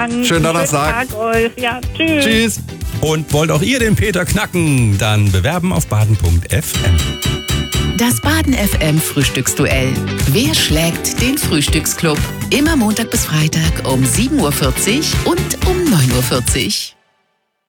Dank. Schönen Donnerstag. Tag euch. Ja, tschüss. Tschüss. Und wollt auch ihr den Peter knacken? Dann bewerben auf baden.fm. Das Baden FM Frühstücksduell. Wer schlägt den Frühstücksclub? Immer Montag bis Freitag um 7.40 Uhr und um 9.40 Uhr.